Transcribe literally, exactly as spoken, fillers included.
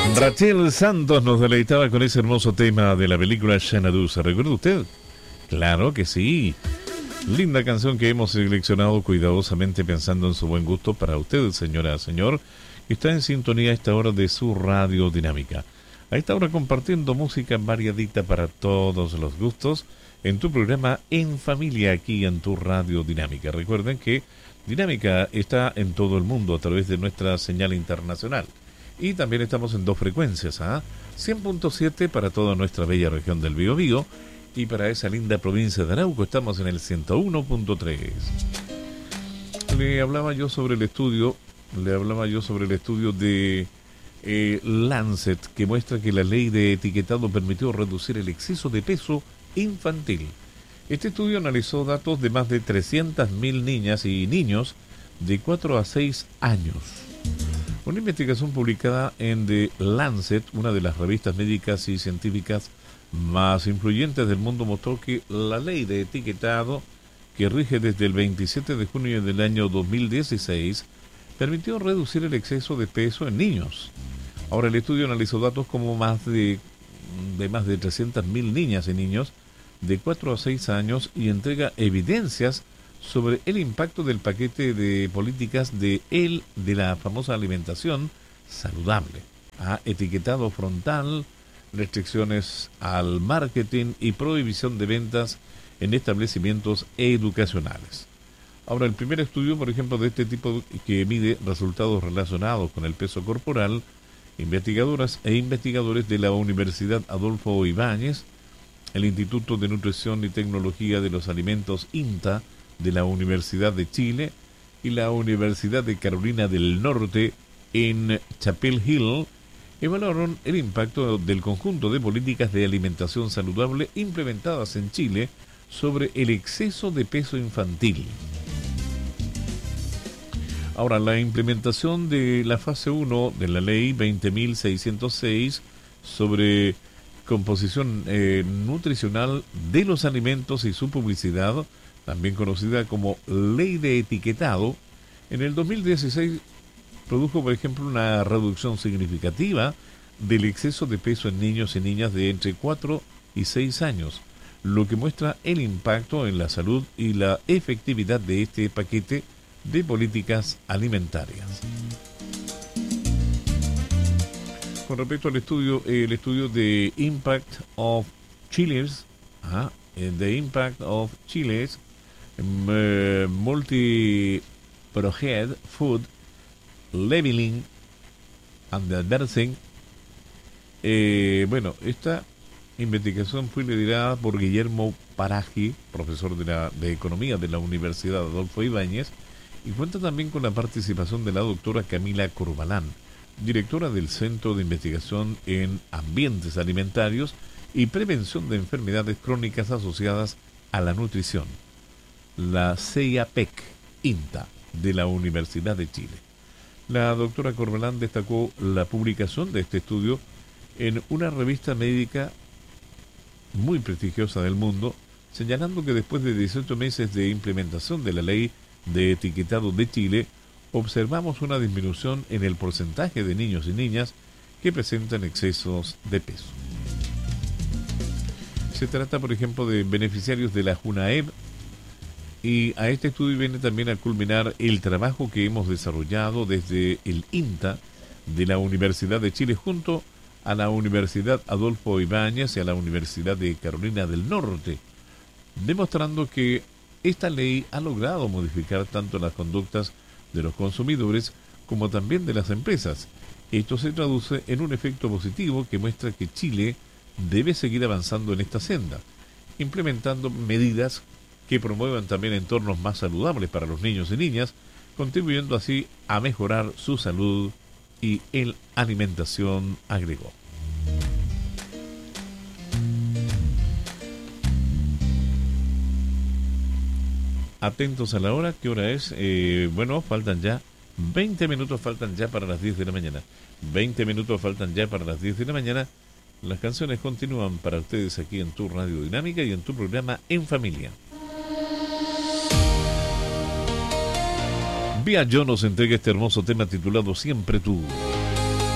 Rachel Santos nos deleitaba con ese hermoso tema de la película Xanadu. ¿Se recuerda usted? Claro que sí. Linda canción que hemos seleccionado cuidadosamente pensando en su buen gusto para usted, señora, señor, que está en sintonía a esta hora de su radio dinámica. A esta hora compartiendo música variadita para todos los gustos en tu programa En Familia, aquí en tu radio dinámica. Recuerden que Dinámica está en todo el mundo a través de nuestra señal internacional. Y también estamos en dos frecuencias, ¿ah? cien punto siete para toda nuestra bella región del Biobío, y para esa linda provincia de Arauco estamos en el ciento uno punto tres. Le hablaba yo sobre el estudio, le hablaba yo sobre el estudio de eh, Lancet, que muestra que la ley de etiquetado permitió reducir el exceso de peso infantil. Este estudio analizó datos de más de trescientas mil niñas y niños de cuatro a seis años. Una investigación publicada en The Lancet, una de las revistas médicas y científicas más influyentes del mundo, mostró que la ley de etiquetado, que rige desde el veintisiete de junio del año dos mil dieciséis, permitió reducir el exceso de peso en niños. Ahora, el estudio analizó datos como más de, de más de trescientas mil niñas y niños de cuatro a seis años y entrega evidencias sobre el impacto del paquete de políticas de el de la famosa alimentación saludable, a etiquetado frontal, restricciones al marketing y prohibición de ventas en establecimientos educacionales. Ahora, el primer estudio, por ejemplo, de este tipo que mide resultados relacionados con el peso corporal, investigadoras e investigadores de la Universidad Adolfo Ibáñez, el Instituto de Nutrición y Tecnología de los Alimentos INTA de la Universidad de Chile y la Universidad de Carolina del Norte en Chapel Hill, evaluaron el impacto del conjunto de políticas de alimentación saludable implementadas en Chile sobre el exceso de peso infantil. Ahora, la implementación de la fase uno de la ley veinte mil seiscientos seis sobre composición eh, nutricional de los alimentos y su publicidad, también conocida como ley de etiquetado, en el dos mil dieciséis produjo, por ejemplo, una reducción significativa del exceso de peso en niños y niñas de entre cuatro y seis años, lo que muestra el impacto en la salud y la efectividad de este paquete de políticas alimentarias. Con respecto al estudio, el estudio de Impact of Chiles, ajá, The Impact of Chiles uh, Multi-Project Food Labeling and Advertising. Eh, bueno, esta investigación fue liderada por Guillermo Paraji, profesor de, la, de Economía de la Universidad Adolfo Ibáñez, y cuenta también con la participación de la doctora Camila Corbalán, directora del Centro de Investigación en Ambientes Alimentarios y Prevención de Enfermedades Crónicas Asociadas a la Nutrición, la C I A P E C INTA de la Universidad de Chile. La doctora Corbalán destacó la publicación de este estudio en una revista médica muy prestigiosa del mundo, señalando que después de dieciocho meses de implementación de la ley de etiquetado de Chile, observamos una disminución en el porcentaje de niños y niñas que presentan excesos de peso. Se trata, por ejemplo, de beneficiarios de la JUNAEB, y a este estudio viene también a culminar el trabajo que hemos desarrollado desde el INTA de la Universidad de Chile junto a la Universidad Adolfo Ibáñez y a la Universidad de Carolina del Norte, demostrando que esta ley ha logrado modificar tanto las conductas de los consumidores como también de las empresas. Esto se traduce en un efecto positivo que muestra que Chile debe seguir avanzando en esta senda, implementando medidas que promuevan también entornos más saludables para los niños y niñas, contribuyendo así a mejorar su salud y en alimentación, agregó. Atentos a la hora, ¿qué hora es? Eh, bueno, faltan ya veinte minutos, faltan ya para las diez de la mañana. veinte minutos faltan ya para las diez de la mañana. Las canciones continúan para ustedes aquí en tu Radio Dinámica y en tu programa En Familia. Vía Yo nos entrega este hermoso tema titulado Siempre Tú.